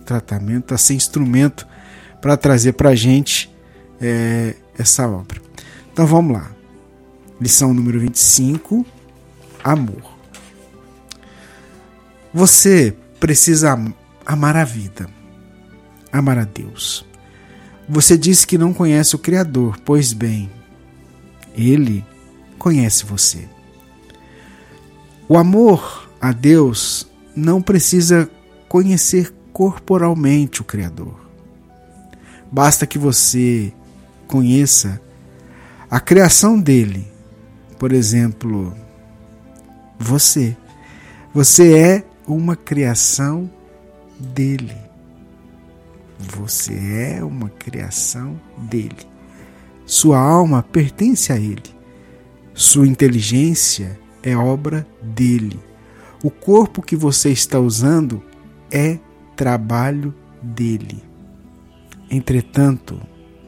tratamento, a ser instrumento para trazer para a gente essa obra. Então vamos lá. Lição número 25, amor. Você precisa amar a vida, amar a Deus. Você disse que não conhece o Criador, pois bem, Ele conhece você. O amor a Deus não precisa conhecer corporalmente o Criador. Basta que você conheça a criação dele. Por exemplo, você. Você é uma criação dele. Você é uma criação dele. Sua alma pertence a ele. Sua inteligência é obra dele. O corpo que você está usando é trabalho dele. Entretanto,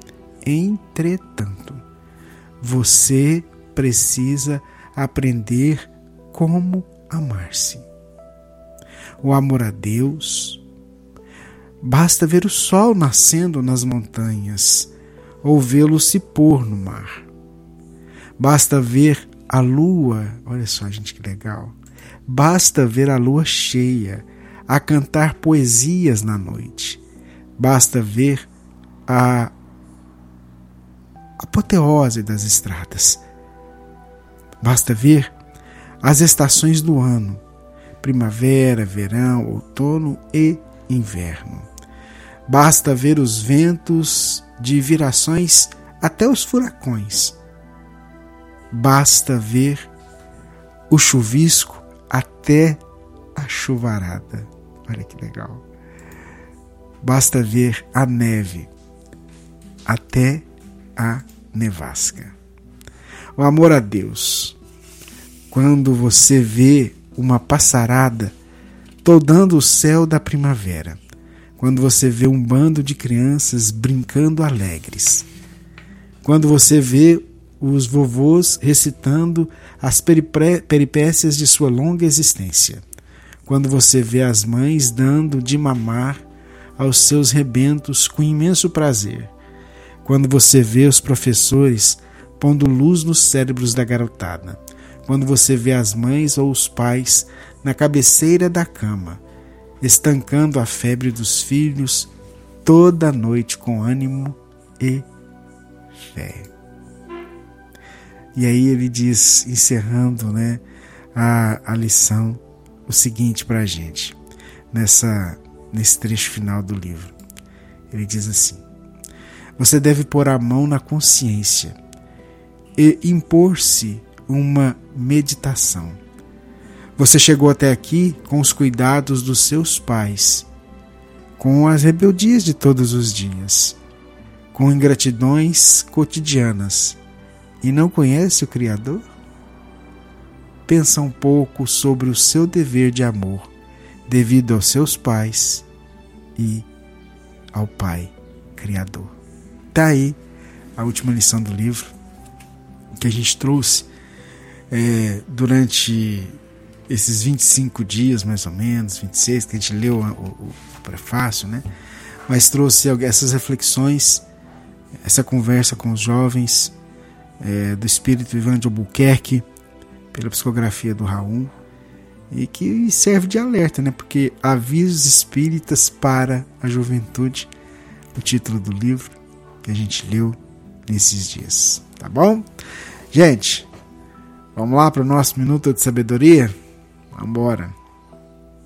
você precisa aprender como amar-se. O amor a Deus, basta ver o sol nascendo nas montanhas ou vê-lo se pôr no mar. Basta ver a lua, olha só, gente, que legal. Basta ver a lua cheia a cantar poesias na noite. Basta ver a apoteose das estradas. Basta ver as estações do ano: primavera, verão, outono e inverno. Basta ver os ventos de virações até os furacões. Basta ver o chuvisco até a chuvarada. Olha que legal. Basta ver a neve até a nevasca. O amor a Deus. Quando você vê uma passarada toldando o céu da primavera. Quando você vê um bando de crianças brincando alegres. Quando você vê os vovôs recitando as peripécias de sua longa existência. Quando você vê as mães dando de mamar aos seus rebentos com imenso prazer. Quando você vê os professores pondo luz nos cérebros da garotada. Quando você vê as mães ou os pais na cabeceira da cama, estancando a febre dos filhos toda noite com ânimo e fé. E aí ele diz, encerrando, a lição, o seguinte para a gente, nesse trecho final do livro. Ele diz assim: você deve pôr a mão na consciência e impor-se uma meditação. Você chegou até aqui com os cuidados dos seus pais, com as rebeldias de todos os dias, com ingratidões cotidianas, e não conhece o Criador? Pensa um pouco sobre o seu dever de amor devido aos seus pais e ao Pai Criador. Está aí a última lição do livro que a gente trouxe durante esses 25 dias, mais ou menos, 26, que a gente leu o prefácio, mas trouxe essas reflexões, essa conversa com os jovens, do espírito Ivan de Albuquerque, pela psicografia do Raul, e que serve de alerta, porque Avisos Espíritas para a Juventude, o título do livro que a gente leu nesses dias, tá bom? Gente, vamos lá para o nosso Minuto de Sabedoria? Vamos embora.